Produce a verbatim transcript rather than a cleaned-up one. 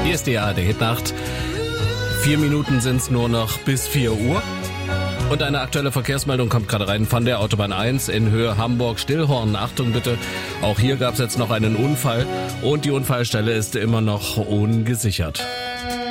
Hier ist die A R D Hitnacht. Vier Minuten sind es nur noch bis vier Uhr. Und eine aktuelle Verkehrsmeldung kommt gerade rein von der Autobahn eins in Höhe Hamburg-Stillhorn. Achtung bitte, auch hier gab es jetzt noch einen Unfall und die Unfallstelle ist immer noch ungesichert.